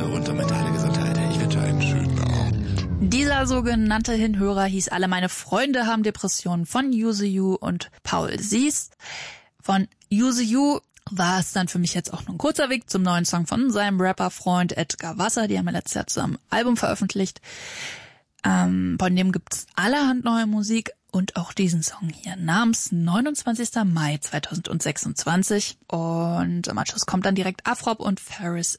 und mentale Gesundheit. Ich wünsche einen schönen Abend. Dieser sogenannte Hinhörer hieß Alle meine Freunde haben Depressionen von Use You und Paul Sies. Von Use You war es dann für mich jetzt auch nur ein kurzer Weg zum neuen Song von seinem Rapper-Freund Edgar Wasser. Die haben ja letztes Jahr zusammen ein Album veröffentlicht. Von dem gibt's allerhand neue Musik und auch diesen Song hier namens 29. Mai 2026. Und am Anschluss kommt dann direkt Afrop und Ferris